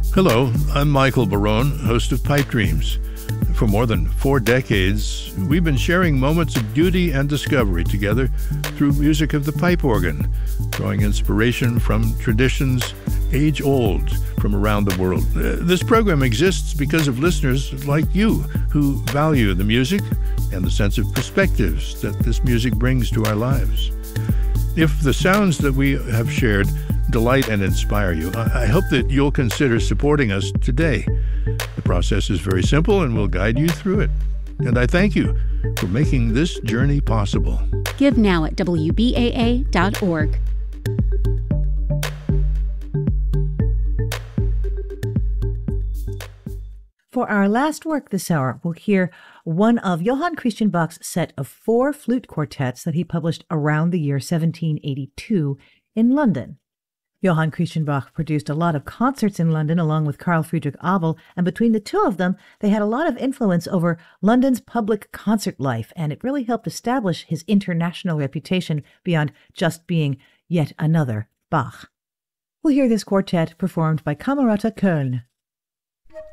Hello, I'm Michael Barone, host of Pipe Dreams. For more than 4 decades, we've been sharing moments of beauty and discovery together through music of the pipe organ, drawing inspiration from traditions age-old from around the world. This program exists because of listeners like you who value the music and the sense of perspectives that this music brings to our lives. If the sounds that we have shared delight and inspire you, I hope that you'll consider supporting us today. The process is very simple and will guide you through it. And I thank you for making this journey possible. Give now at WBAA.org. For our last work this hour, we'll hear one of Johann Christian Bach's set of 4 flute quartets that he published around the year 1782 in London. Johann Christian Bach produced a lot of concerts in London along with Carl Friedrich Abel, and between the two of them, they had a lot of influence over London's public concert life, and it really helped establish his international reputation beyond just being yet another Bach. We'll hear this quartet performed by Camerata Köln.